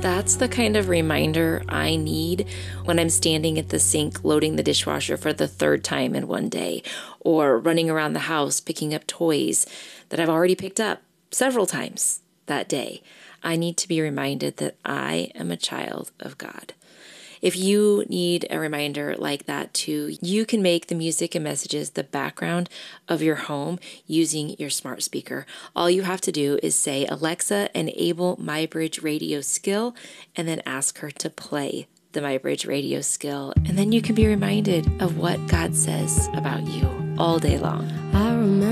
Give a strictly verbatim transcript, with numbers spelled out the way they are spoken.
That's the kind of reminder I need when I'm standing at the sink loading the dishwasher for the third time in one day, or running around the house picking up toys that I've already picked up several times that day. I need to be reminded that I am a child of God. If you need a reminder like that too, you can make the music and messages the background of your home using your smart speaker. All you have to do is say, Alexa, enable MyBridge Radio Skill, and then ask her to play the MyBridge Radio Skill. And then you can be reminded of what God says about you all day long. I remember